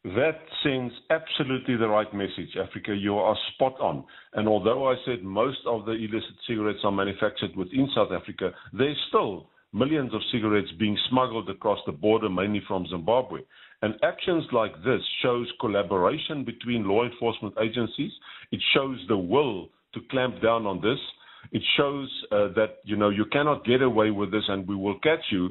That sends absolutely the right message, Africa. You are spot on. And although I said most of the illicit cigarettes are manufactured within South Africa, there's still millions of cigarettes being smuggled across the border, mainly from Zimbabwe. And actions like this shows collaboration between law enforcement agencies. It shows the will to clamp down on this. It shows that, you cannot get away with this and we will catch you.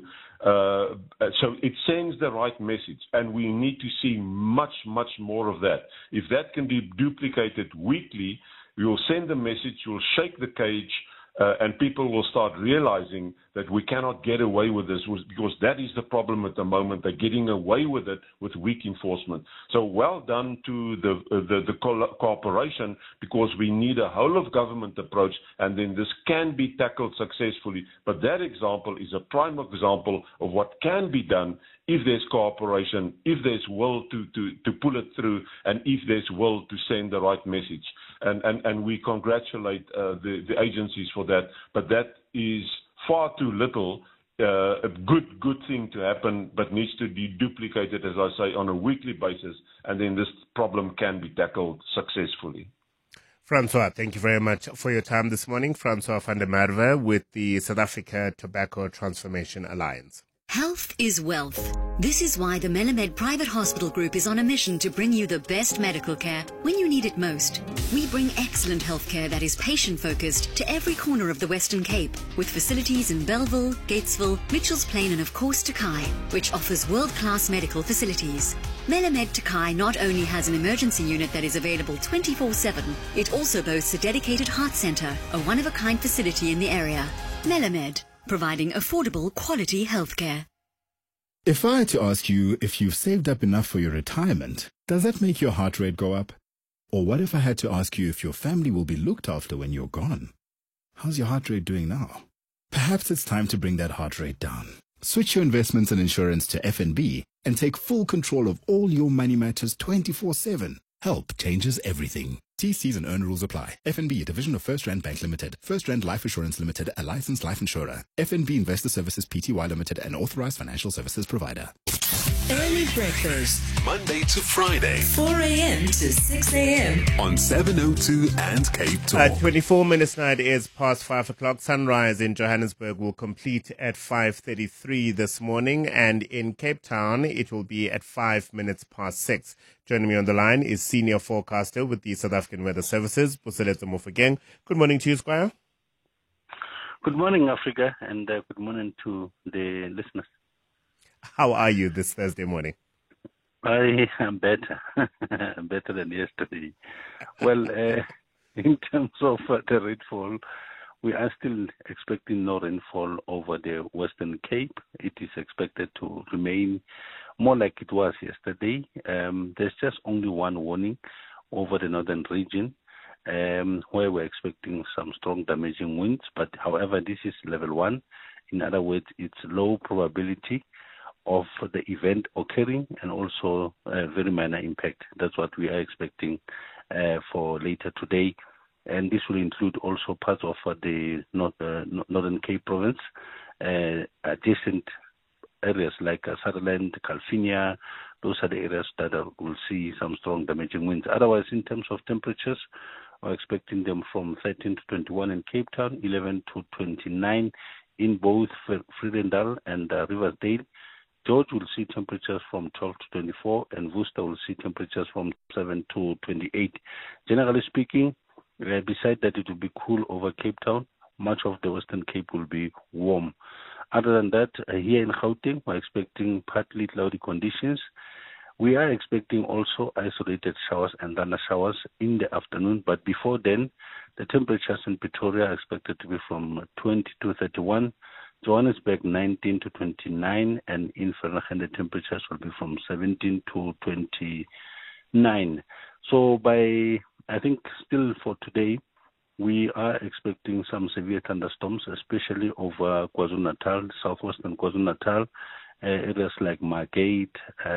So it sends the right message, and we need to see much, much more of that. If that can be duplicated weekly, we will send a message, we'll shake the cage, and people will start realizing that we cannot get away with this, because that is the problem at the moment. They're getting away with it with weak enforcement. So well done to the cooperation, because we need a whole of government approach, and then this can be tackled successfully. But that example is a prime example of what can be done if there's cooperation, if there's will to pull it through, and if there's will to send the right message. And we congratulate the agencies for that, but that is far too little. A good thing to happen, but needs to be duplicated, as I say, on a weekly basis, and then this problem can be tackled successfully. Francois, thank you very much for your time this morning. Francois van der Merwe with the South Africa Tobacco Transformation Alliance. Health is wealth. This is why the Melamed Private Hospital Group is on a mission to bring you the best medical care when you need it most. We bring excellent healthcare that is patient-focused to every corner of the Western Cape, with facilities in Bellville, Gatesville, Mitchells Plain and of course Takai, which offers world-class medical facilities. Melamed Takai not only has an emergency unit that is available 24/7, it also boasts a dedicated heart centre, a one-of-a-kind facility in the area. Melamed, providing affordable, quality healthcare. If I had to ask you if you've saved up enough for your retirement, does that make your heart rate go up? Or what if I had to ask you if your family will be looked after when you're gone? How's your heart rate doing now? Perhaps it's time to bring that heart rate down. Switch your investments and insurance to FNB and take full control of all your money matters 24/7. Help changes everything. TCs and earn rules apply. FNB, a division of First Rand Bank Limited. First Rand Life Assurance Limited, a licensed life insurer. FNB Investor Services Pty Limited, an authorized financial services provider. Early breakfast, Monday to Friday, 4 a.m. to 6 a.m. on 702 and Cape Talk. 24 minutes now, it is past 5 o'clock. Sunrise in Johannesburg will complete at 5:33 this morning, and in Cape Town it will be at 5 minutes past 6. Joining me on the line is senior forecaster with the South African Weather Services, Buseletso Mofokeng. Good morning to you, Squire. Good morning, Africa, and good morning to the listeners. How are you this Thursday morning? I am better, better than yesterday. Well, in terms of the rainfall, we are still expecting no rainfall over the Western Cape. It is expected to remain more like it was yesterday. There's just only one warning over the northern region, where we're expecting some strong damaging winds. But however, this is level 1. In other words, it's low probability of the event occurring, and also very minor impact. That's what we are expecting for later today. And this will include also parts of the Northern Cape province, adjacent areas like Sutherland, Calvinia. Those are the areas that will see some strong damaging winds. Otherwise, in terms of temperatures, we're expecting them from 13 to 21 in Cape Town, 11 to 29 in both Vredendal and Riversdale. George will see temperatures from 12 to 24, and Worcester will see temperatures from 7 to 28. Generally speaking, beside that, it will be cool over Cape Town. Much of the Western Cape will be warm. Other than that, here in Gauteng, we're expecting partly cloudy conditions. We are expecting also isolated showers and thunder showers in the afternoon, but before then, the temperatures in Pretoria are expected to be from 20 to 31. Johannesburg 19 to 29, and in Vereeniging the temperatures will be from 17 to 29. So I think still for today, we are expecting some severe thunderstorms, especially over KwaZulu-Natal, southwestern KwaZulu-Natal, areas like Margate,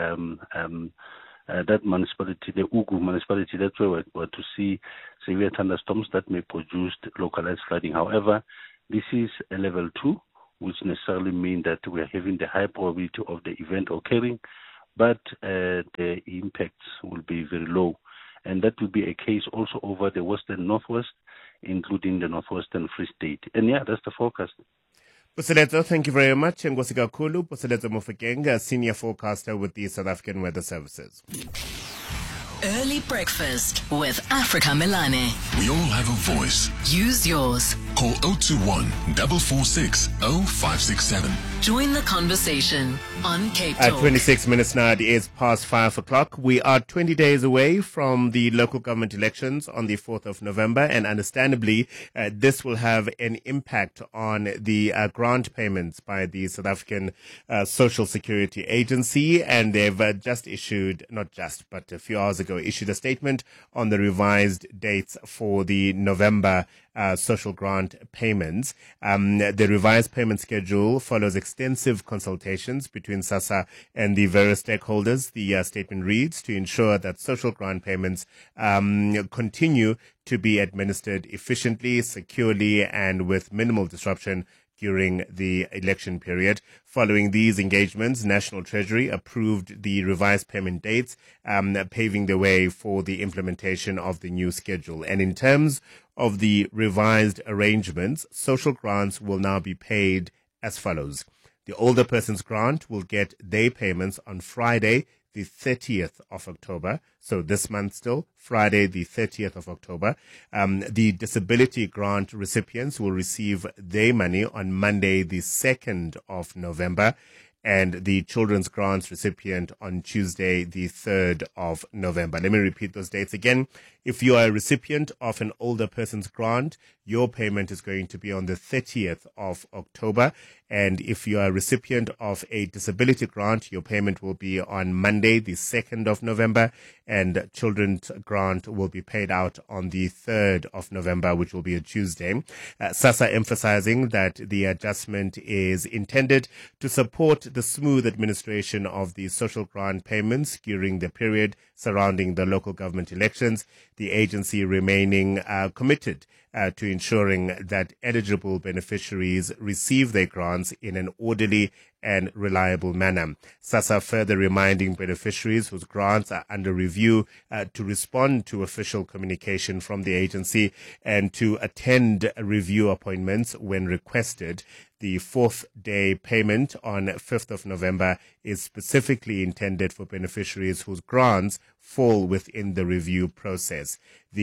that municipality, the Ugu municipality. That's where we're to see severe thunderstorms that may produce localized flooding. However, this is a level 2, which necessarily means that we are having the high probability of the event occurring, but the impacts will be very low. And that will be a case also over the Western Northwest, including the Northwestern Free State. And yeah, that's the forecast. Puseletso, thank you very much. Ngozi kakhulu. Puseletso Mofokeng, senior forecaster with the South African Weather Services. Early breakfast with Africa Melane. We all have a voice. Use yours. Call 021 446 0567. Join the conversation on Cape Talk. At 26 minutes now, it is past 5 o'clock. We are 20 days away from the local government elections on the 4th of November, and understandably, this will have an impact on the grant payments by the South African Social Security Agency, and they've just issued, not just, but a few hours ago, issued a statement on the revised dates for the November social grant payments. The revised payment schedule follows extensive consultations between SASSA and the various stakeholders. The statement reads, to ensure that social grant payments continue to be administered efficiently, securely, and with minimal disruption during the election period. Following these engagements, National Treasury approved the revised payment dates, paving the way for the implementation of the new schedule. And in terms of the revised arrangements, social grants will now be paid as follows. The older person's grant will get their payments on Friday, the 30th of October. So this month still, Friday, the 30th of October. The disability grant recipients will receive their money on Monday, the 2nd of November. And the children's grants recipient on Tuesday, the 3rd of November. Let me repeat those dates again. If you are a recipient of an older person's grant, your payment is going to be on the 30th of October. And if you are a recipient of a disability grant, your payment will be on Monday, the 2nd of November. And children's grant will be paid out on the 3rd of November, which will be a Tuesday. SASSA emphasizing that the adjustment is intended to support the smooth administration of the social grant payments during the period surrounding the local government elections, the agency remaining committed to ensuring that eligible beneficiaries receive their grants in an orderly and reliable manner. SASSA further reminding beneficiaries whose grants are under review to respond to official communication from the agency and to attend review appointments when requested. The fourth day payment on 5th of November is specifically intended for beneficiaries whose grants fall within the review process.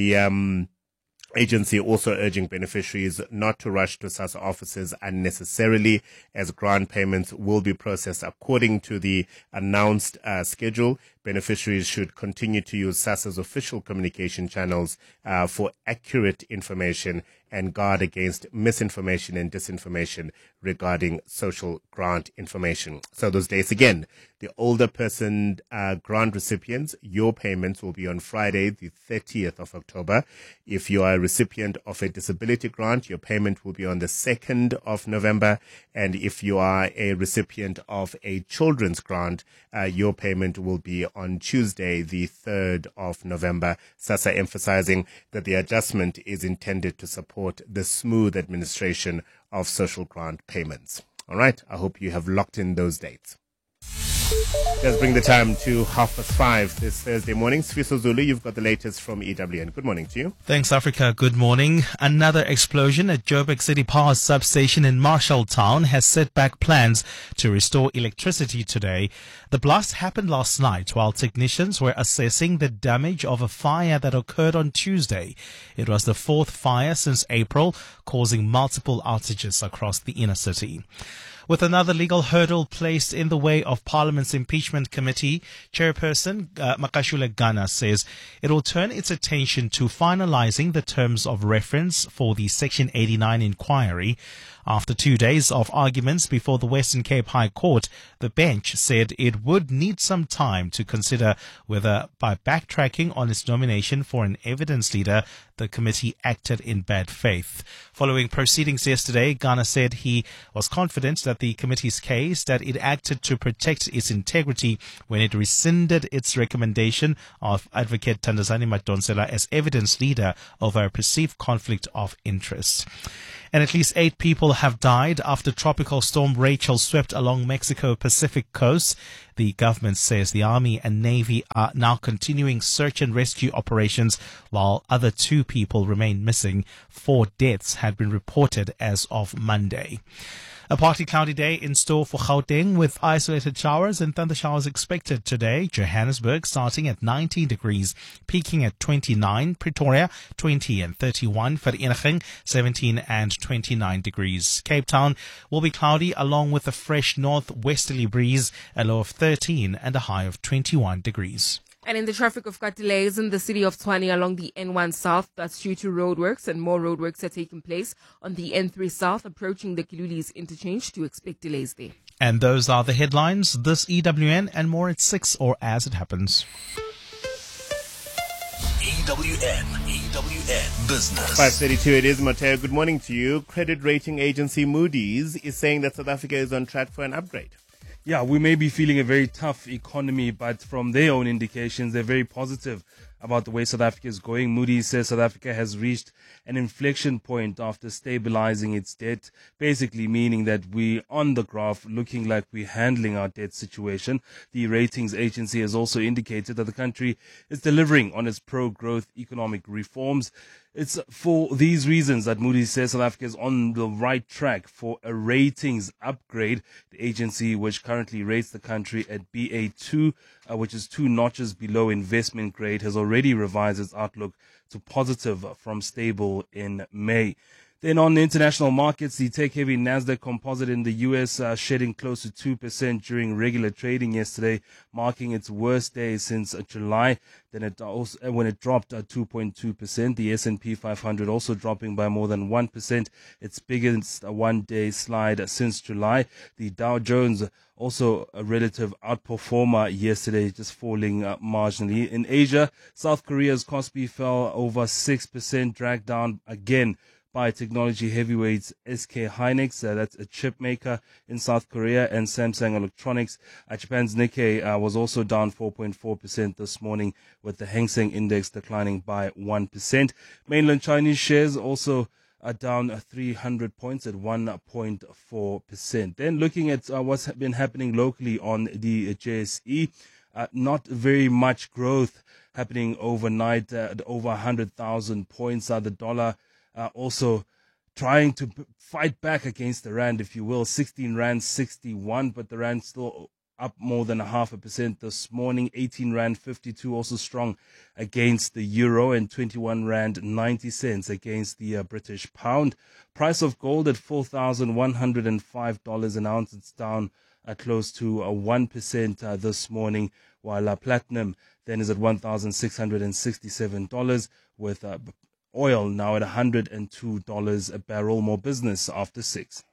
The agency also urging beneficiaries not to rush to SASSA offices unnecessarily, as grant payments will be processed according to the announced schedule. Beneficiaries should continue to use SASSA's official communication channels for accurate information and guard against misinformation and disinformation regarding social grant information. So those dates again, the older person grant recipients, your payments will be on Friday, the 30th of October. If you are a recipient of a disability grant, your payment will be on the 2nd of November. And if you are a recipient of a children's grant, your payment will be on Tuesday, the 3rd of November. SASSA emphasizing that the adjustment is intended to support the smooth administration of social grant payments. All right, I hope you have locked in those dates. Let's bring the time to 5:30 this Thursday morning. Sfiso Zulu, you've got the latest from EWN. Good morning to you. Thanks, Africa. Good morning. Another explosion at Joburg City Power substation in Marshalltown has set back plans to restore electricity today. The blast happened last night while technicians were assessing the damage of a fire that occurred on Tuesday. It was the fourth fire since April, causing multiple outages across the inner city. With another legal hurdle placed in the way of Parliament's impeachment committee, Chairperson Makashule Gana says it will turn its attention to finalizing the terms of reference for the Section 89 inquiry. After 2 days of arguments before the Western Cape High Court, the bench said it would need some time to consider whether, by backtracking on its nomination for an evidence leader, the committee acted in bad faith. Following proceedings yesterday, Ghana said he was confident that the committee's case that it acted to protect its integrity when it rescinded its recommendation of Advocate Thandazani Madonsela as evidence leader over a perceived conflict of interest. And at least 8 people have died after Tropical Storm Rachel swept along Mexico Pacific coast. The government says the Army and Navy are now continuing search and rescue operations while other 2 people remain missing. 4 deaths had been reported as of Monday. A partly cloudy day in store for Gauteng with isolated showers and thunder showers expected today. Johannesburg starting at 19 degrees, peaking at 29. Pretoria 20 and 31. Vereeniging 17 and 29 degrees. Cape Town will be cloudy along with a fresh northwesterly breeze, a low of 13 and a high of 21 degrees. And in the traffic, we've got delays in the city of Tshwane along the N1 South. That's due to roadworks, and more roadworks are taking place on the N3 South approaching the Kilulis interchange. To expect delays there. And those are the headlines. This EWN and more at 6 or as it happens. EWN Business. 5:32 it is, Mateo. Good morning to you. Credit rating agency Moody's is saying that South Africa is on track for an upgrade. Yeah, we may be feeling a very tough economy, but from their own indications, they're very positive about the way South Africa is going. Moody's says South Africa has reached an inflection point after stabilizing its debt, basically meaning that we're on the graph looking like we're handling our debt situation. The ratings agency has also indicated that the country is delivering on its pro-growth economic reforms. It's for these reasons that Moody's says South Africa is on the right track for a ratings upgrade. The agency, which currently rates the country at BA2, which is 2 notches below investment grade, has already revised its outlook to positive from stable in May. Then on the international markets, the tech-heavy Nasdaq Composite in the U.S. Shedding close to 2% during regular trading yesterday, marking its worst day since July. Then when it dropped 2.2%, the S&P 500 also dropping by more than 1%, its biggest one-day slide since July. The Dow Jones also a relative outperformer yesterday, just falling marginally. In Asia, South Korea's Kospi fell over 6%, dragged down again by technology heavyweights SK Hynix, that's a chip maker in South Korea, and Samsung Electronics. Japan's Nikkei was also down 4.4% this morning, with the Hang Seng Index declining by 1%. Mainland Chinese shares also are down 300 points at 1.4%. Then looking at what's been happening locally on the JSE, not very much growth happening overnight at over 100,000 points. The dollar also trying to fight back against the rand, if you will. 16 rand 61, but the rand still up more than 0.5% this morning. 18 rand 52 also strong against the euro, and 21 rand 90 cents against the British pound. Price of gold at $4,105 an ounce. It's down close to 1% this morning, while platinum then is at $1,667, with oil now at $102 a barrel. More business after 6.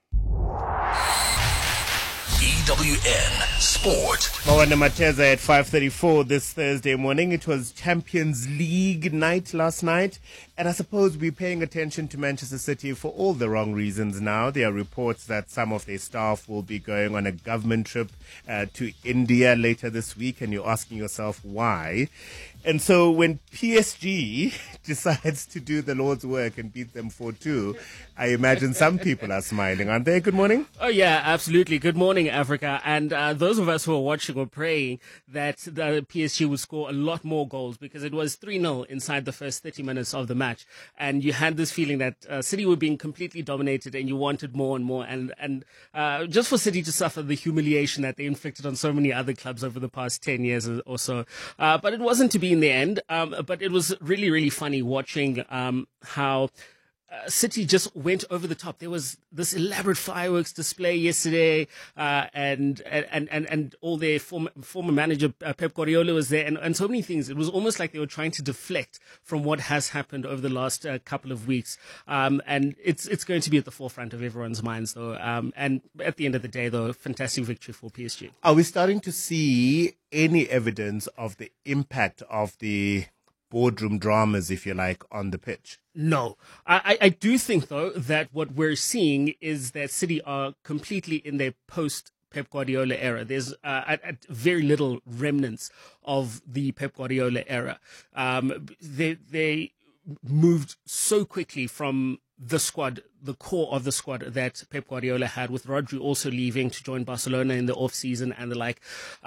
EWN Sport. Mawanda Mateza at 5:34 this Thursday morning. It was Champions League night last night, and I suppose we're paying attention to Manchester City for all the wrong reasons now. There are reports that some of their staff will be going on a government trip to India later this week, and you're asking yourself why. And so when PSG decides to do the Lord's work and beat them 4-2, I imagine some people are smiling, aren't they? Good morning. Oh, yeah, absolutely. Good morning, Africa. And those of us who are watching were praying that the PSG would score a lot more goals, because it was 3-0 inside the first 30 minutes of the match. And you had this feeling that City were being completely dominated and you wanted more and more. And just for City to suffer the humiliation that they inflicted on so many other clubs over the past 10 years or so. But it wasn't to be in the end. But it was really, really funny watching how City just went over the top. There was this elaborate fireworks display yesterday, and all their former manager Pep Guardiola was there, and so many things. It was almost like they were trying to deflect from what has happened over the last couple of weeks. And it's going to be at the forefront of everyone's minds, though. And at the end of the day, though, fantastic victory for PSG. Are we starting to see any evidence of the impact of the boardroom dramas, if you like, on the pitch? No. I do think, though, that what we're seeing is that City are completely in their post-Pep Guardiola era. There's very little remnants of the Pep Guardiola era. They moved so quickly from the squad, the core of the squad that Pep Guardiola had, with Rodri also leaving to join Barcelona in the off-season and the like.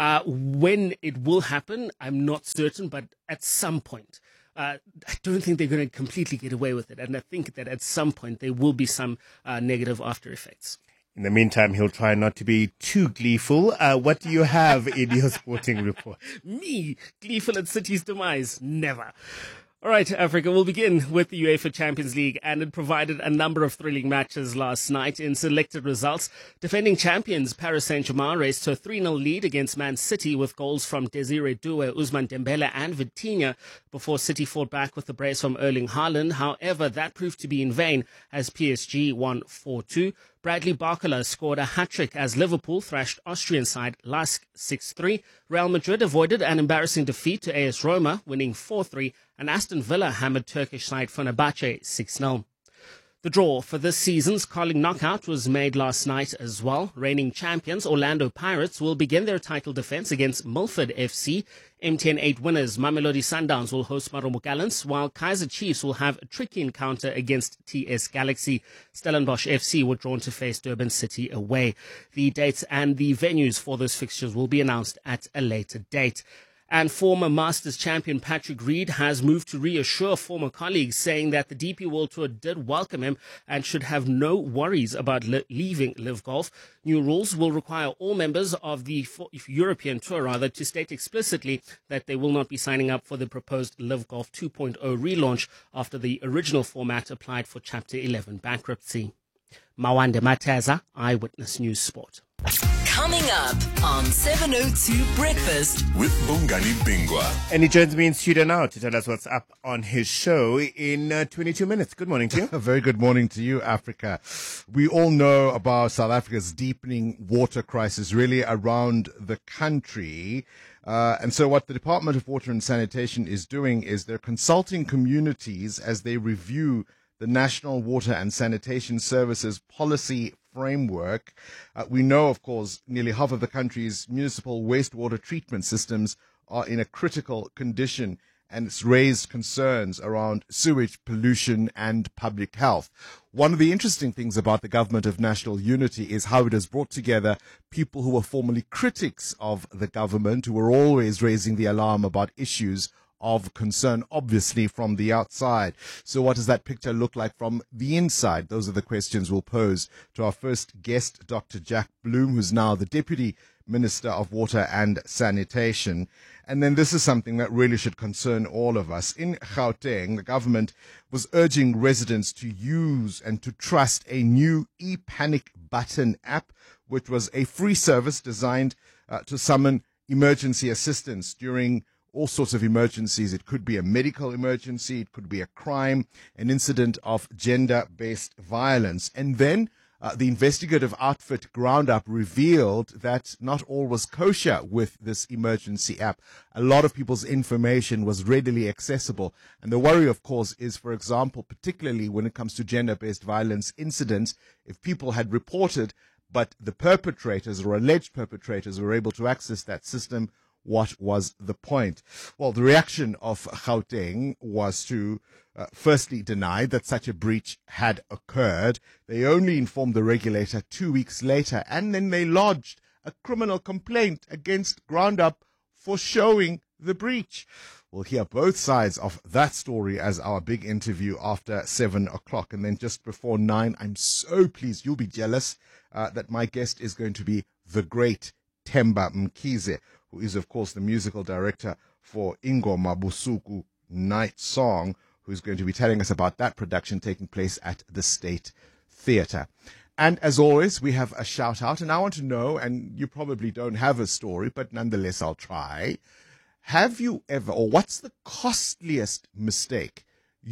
When it will happen, I'm not certain, but at some point. I don't think they're going to completely get away with it. And I think that at some point there will be some negative after effects. In the meantime, he'll try not to be too gleeful. What do you have in your sporting report? Me, gleeful at City's demise? Never. All right, Africa, we'll begin with the UEFA Champions League, and it provided a number of thrilling matches last night. In selected results, defending champions Paris Saint-Germain raced to a 3-0 lead against Man City with goals from Desiree Doué, Ousmane Dembele and Vitinha before City fought back with the brace from Erling Haaland. However, that proved to be in vain as PSG won 4-2. Bradley Barcola scored a hat-trick as Liverpool thrashed Austrian side LASK 6-3. Real Madrid avoided an embarrassing defeat to AS Roma, winning 4-3, and Aston Villa hammered Turkish side Fenerbahce 6-0. The draw for this season's Carling Knockout was made last night as well. Reigning champions Orlando Pirates will begin their title defense against Milford FC. MTN 8 winners Mamelodi Sundowns will host Maromo Gallants, while Kaizer Chiefs will have a tricky encounter against TS Galaxy. Stellenbosch FC were drawn to face Durban City away. The dates and the venues for those fixtures will be announced at a later date. And former Masters champion Patrick Reed has moved to reassure former colleagues, saying that the DP World Tour did welcome him and should have no worries about leaving Live Golf. New rules will require all members of the European Tour to state explicitly that they will not be signing up for the proposed Live Golf 2.0 relaunch after the original format applied for Chapter 11 bankruptcy. Mawande Mateza, Eyewitness News Sport. Coming up on 702 Breakfast with Bongani Bingwa. And he joins me in studio now to tell us what's up on his show in 22 minutes. Good morning to you. A very good morning to you, Africa. We all know about South Africa's deepening water crisis really around the country. And so what the Department of Water and Sanitation is doing is they're consulting communities as they review the National Water and Sanitation Services policy framework. We know, of course, nearly half of the country's municipal wastewater treatment systems are in a critical condition, and it's raised concerns around sewage pollution and public health. One of the interesting things about the Government of National Unity is how it has brought together people who were formerly critics of the government, who were always raising the alarm about issues of concern, obviously, from the outside. So what does that picture look like from the inside? Those are the questions we'll pose to our first guest, Dr. Jack Bloom, who's now the Deputy Minister of Water and Sanitation. And then this is something that really should concern all of us. In Gauteng, the government was urging residents to use and to trust a new ePanic button app, which was a free service designed to summon emergency assistance during all sorts of emergencies. It could be a medical emergency, it could be a crime, an incident of gender-based violence. And then the investigative outfit GroundUp revealed that not all was kosher with this emergency app. A lot of people's information was readily accessible. And the worry, of course, is, for example, particularly when it comes to gender-based violence incidents, if people had reported, but the perpetrators or alleged perpetrators were able to access that system, what was the point? Well, the reaction of Gauteng was to firstly deny that such a breach had occurred. They only informed the regulator 2 weeks later, and then they lodged a criminal complaint against GroundUp for showing the breach. We'll hear both sides of that story as our big interview after 7 o'clock. And then just before 9, I'm so pleased, you'll be jealous, that my guest is going to be the great Themba Mkhize, who is, of course, the musical director for Ingoma Busuku Night Song, who's going to be telling us about that production taking place at the State Theatre. And as always, we have a shout out, and I want to know, and you probably don't have a story, but nonetheless, I'll try. Have you ever, or what's the costliest mistake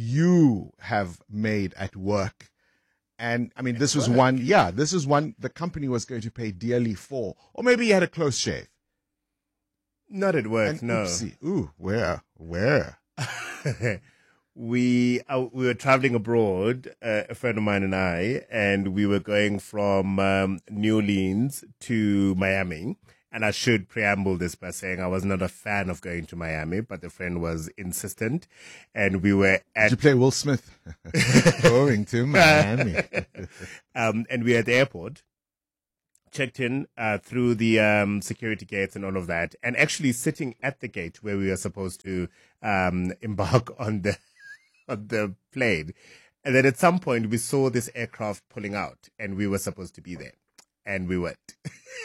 you have made at work? And I mean, this was one the company was going to pay dearly for, or maybe you had a close shave. Not at work, and no. Oopsie. Ooh, where? We were traveling abroad, a friend of mine and I, and we were going from New Orleans to Miami. And I should preamble this by saying I was not a fan of going to Miami, but the friend was insistent. And we were at... Did you play Will Smith? Going to Miami. And we were at the airport, checked in through the security gates and all of that, and actually sitting at the gate where we were supposed to embark on the plane. And then at some point we saw this aircraft pulling out, and we were supposed to be there, and we weren't.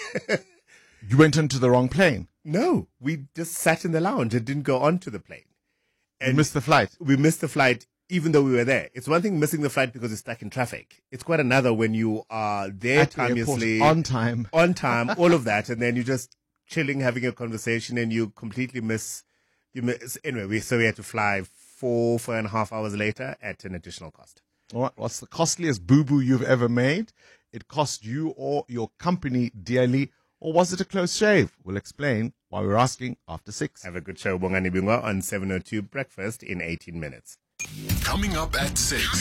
You went into the wrong plane? No, we just sat in the lounge and didn't go onto the plane. And you missed the flight? We missed the flight even though we were there. It's one thing missing the flight because it's stuck in traffic. It's quite another when you are there timelessly. On time, all of that. And then you're just chilling, having a conversation, and you completely miss. Anyway, so we had to fly 4.5 hours later at an additional cost. What's the costliest boo-boo you've ever made? It cost you or your company dearly, or was it a close shave? We'll explain why we're asking after 6. Have a good show, Bongani Bingwa, on 702 Breakfast in 18 minutes. Coming up at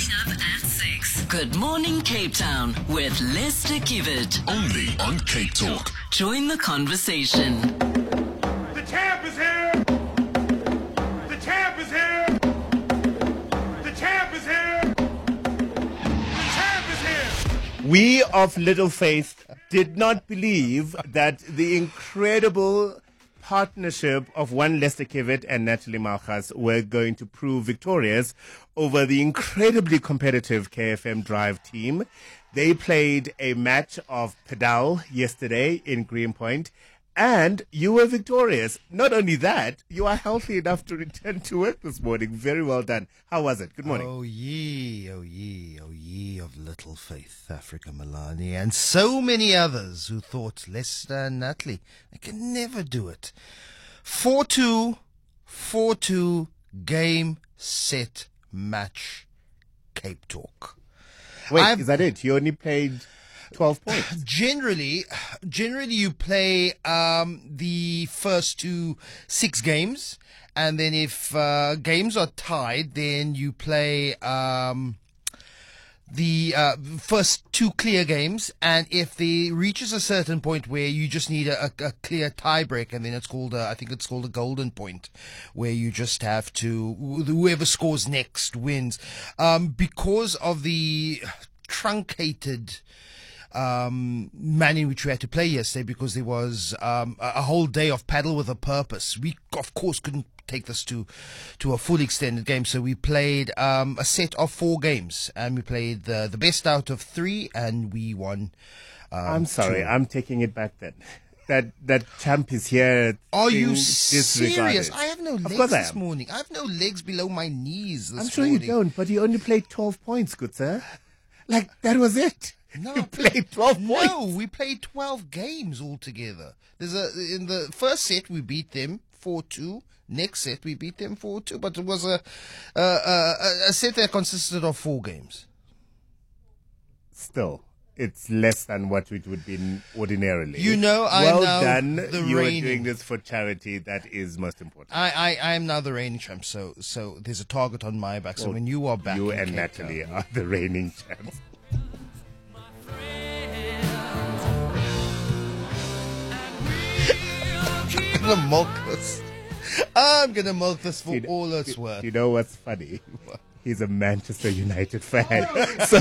6. Good morning, Cape Town with Lester Kivet. Only on Cape Talk. Join the conversation. The champ is here! The champ is here! The champ is here! The champ is here! We of Little Faith did not believe that the incredible partnership of one Lester Kivet and Natalie Malchas were going to prove victorious over the incredibly competitive KFM Drive team. They played a match of Padal yesterday in Greenpoint, and you were victorious. Not only that, you are healthy enough to return to work this morning. Very well done. How was it? Good morning. Oh ye of Little Faith, Africa Milani, and so many others who thought Lester and Natalie, they can never do it. 4-2, game, set, match, Cape Talk. Wait, is that it? You only played 12 points. Generally you play the first 6 games, and then if games are tied, then you play the first 2 clear games, and if they reaches a certain point where you just need a clear tiebreak, and then it's called I think it's called a golden point, where you just have to, whoever scores next wins. Because of the truncated manner in which we had to play yesterday, because there was a whole day of paddle with a purpose. We of course couldn't take this to a full extended game, so we played a set of 4 games, and we played the best out of 3, and we won. I'm sorry, 2. I'm taking it back then. That champ is here. Are you serious? I have no legs this morning. I have no legs below my knees this morning. I'm sure you don't, but you only played 12 points, good sir. Like, that was it. No, you played 12 points. No, we played 12 games altogether. In the first set we beat them 4-2. Next set we beat them 4-2, but it was a set that consisted of 4 games. Still, it's less than what it would be ordinarily. You know, well done. You are doing this for charity. That is most important. I am now the reigning champ, so there's a target on my back. So when you are back, you and Natalie are the reigning champs. I'm gonna milk this for all it's worth. You know what's funny? He's a Manchester United fan. so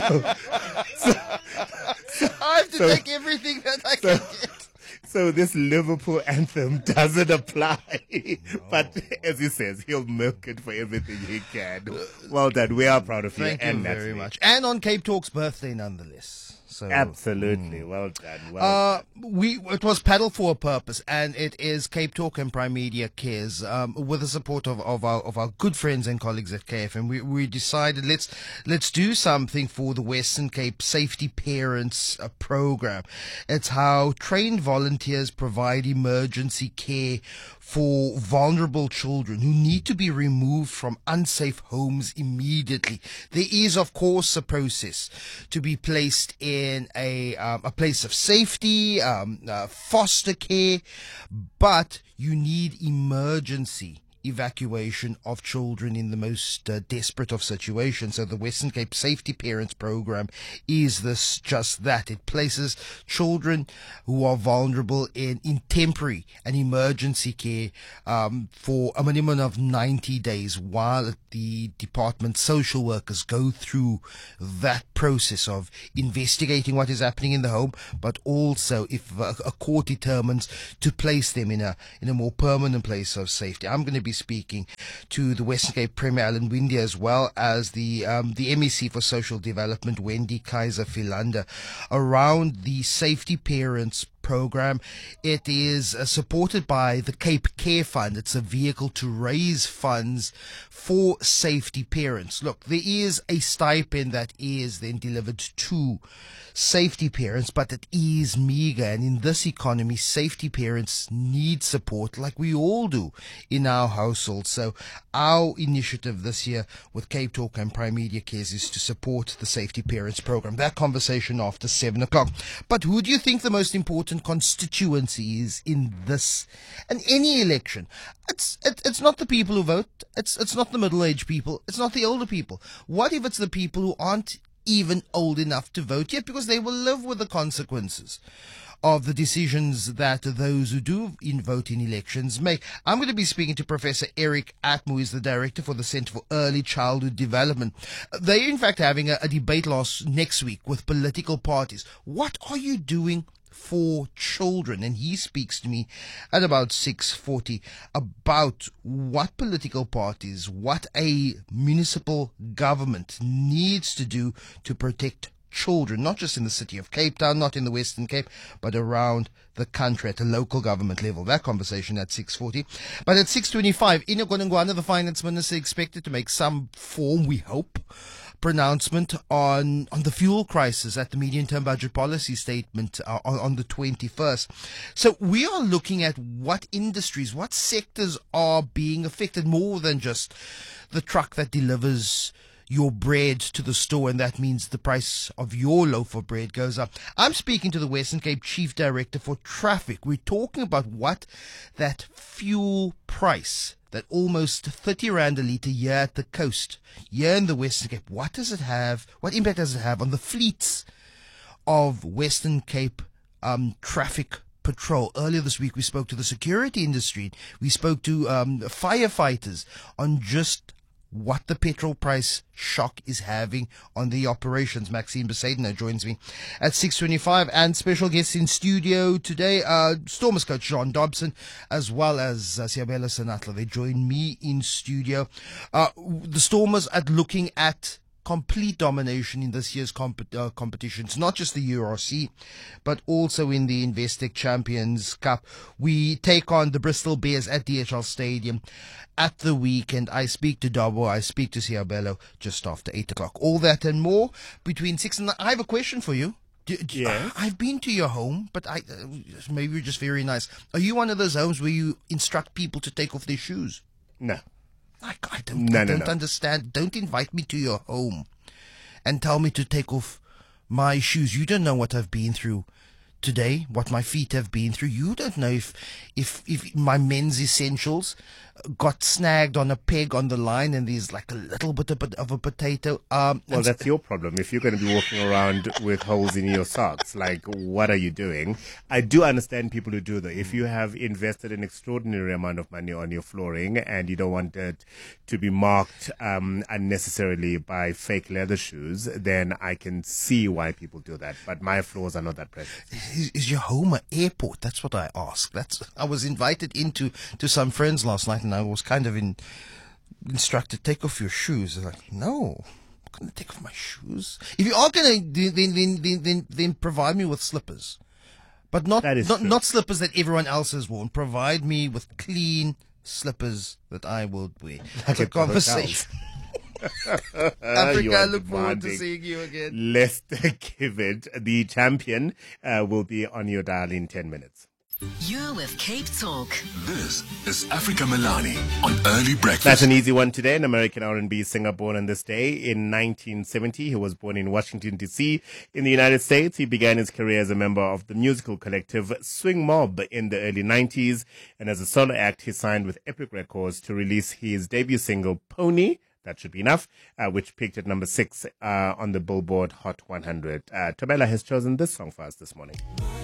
I have to take everything that I can get. So this Liverpool anthem doesn't apply. No. But as he says, he'll milk it for everything he can. Well done. We are proud of you. Thank you very much. And on Cape Talk's birthday, nonetheless. So, absolutely. Well done. Well done. It was paddle for a purpose, and it is Cape Talk and Prime Media Cares, with the support of our good friends and colleagues at KFM. We decided let's do something for the Western Cape Safety Parents program. It's how trained volunteers provide emergency care for vulnerable children who need to be removed from unsafe homes immediately. There is, of course, a process to be placed in a place of safety, foster care, but you need emergency evacuation of children in the most desperate of situations. So the Western Cape Safety Parents Program is just that. It places children who are vulnerable in temporary and emergency care for a minimum of 90 days while the department social workers go through that process of investigating what is happening in the home, but also if a court determines to place them in a more permanent place of safety. I'm going to be speaking to the Western Cape Premier Alan Windy as well as the MEC for Social Development Wendy Kaiser Philander around the Safety Parents program. It is supported by the Cape Care Fund. It's a vehicle to raise funds for safety parents. Look, there is a stipend that is then delivered to safety parents, but it is meager, and in this economy safety parents need support like we all do in our households. So our initiative this year with Cape Talk and Prime Media Cares is to support the Safety Parents program. That conversation after 7 o'clock. But who do you think the most important constituency is in this and any election? It's not the people who vote. It's not the middle-aged people. It's not the older people. What if it's the people who aren't even old enough to vote yet, because they will live with the consequences of the decisions that those who do vote in elections make? I'm going to be speaking to Professor Eric Atmu, who is the Director for the Centre for Early Childhood Development. They're in fact having a debate next week with political parties. What are you doing for children? And he speaks to me at about 6:40 about what political parties, what a municipal government needs to do to protect children, not just in the city of Cape Town, not in the Western Cape, but around the country at a local government level. That conversation at 6:40. But at 6:25, Ino Godongwana, the Finance Minister, expected to make some form, we hope, pronouncement on the fuel crisis at the medium-term budget policy statement on the 21st. So we are looking at what industries, what sectors are being affected more than just the truck that delivers your bread to the store, and that means the price of your loaf of bread goes up. I'm speaking to the Western Cape Chief Director for Traffic. We're talking about what that fuel price, that almost 30 rand a litre here at the coast, here in the Western Cape, what does it have, what impact does it have on the fleets of Western Cape traffic patrol? Earlier this week we spoke to the security industry, we spoke to firefighters on just what the petrol price shock is having on the operations. Maxime Besaidner joins me at 6:25, and special guests in studio today, Stormers coach John Dobson, as well as Siabela Senatla. They join me in studio. The Stormers are looking at complete domination in this year's competitions, not just the URC, but also in the Investec Champions Cup. We take on the Bristol Bears at DHL Stadium at the weekend. I speak to Dabo, I speak to Siabelo just after 8 o'clock. All that and more between 6 and 9. I have a question for you. Yes. I've been to your home, but maybe you're just very nice. Are you one of those homes where you instruct people to take off their shoes? No. I don't understand. Don't invite me to your home and tell me to take off my shoes. You don't know what I've been through today, what my feet have been through. You don't know if my men's essentials got snagged on a peg on the line and there's like a little bit of a potato. Well, that's your problem. If you're going to be walking around with holes in your socks, like, what are you doing? I do understand people who do that. If you have invested an extraordinary amount of money on your flooring and you don't want it to be marked unnecessarily by fake leather shoes, then I can see why people do that. But my floors are not that precious. Is your home an airport? That's what I ask. I was invited into some friends last night, and I was kind of instructed, take off your shoes. I was like, no, I'm going to take off my shoes. If you are going to, then provide me with slippers. But not slippers that everyone else has worn. Provide me with clean slippers that I will wear. That's a conversation. Africa, I look forward to seeing you again. Lester Kivid, the champion, will be on your dial in 10 minutes. You're with Cape Talk. This is Africa Melani on Early Breakfast. That's an easy one today. An American R&B singer born on this day in 1970. He was born in Washington, D.C. In the United States, he began his career as a member of the musical collective Swing Mob in the early 90s. And as a solo act, he signed with Epic Records to release his debut single, Pony. That should be enough, which peaked at number 6 on the Billboard Hot 100. Tomela has chosen this song for us this morning.